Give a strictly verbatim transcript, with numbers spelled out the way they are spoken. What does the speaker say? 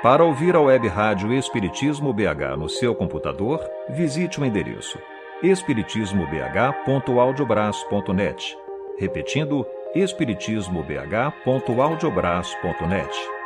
Para ouvir a Web Rádio Espiritismo B H no seu computador, visite o endereço espiritismo b h ponto audiobras ponto net. Repetindo, espiritismo b h ponto audiobras ponto net.